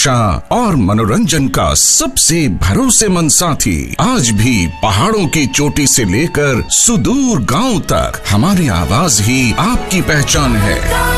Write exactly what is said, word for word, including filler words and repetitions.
शिक्षा और मनोरंजन का सबसे भरोसेमंद साथी। आज भी पहाड़ों की चोटी से लेकर सुदूर गांव तक हमारी आवाज ही आपकी पहचान है।